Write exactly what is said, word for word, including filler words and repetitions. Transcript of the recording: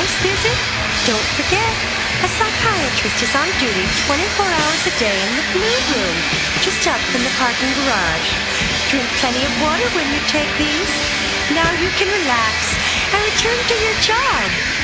house visit? Don't forget, a psychiatrist is on duty twenty-four hours a day in the Blue Room, just up from the parking garage. Drink plenty of water when you take these. Now you can relax and return to your job.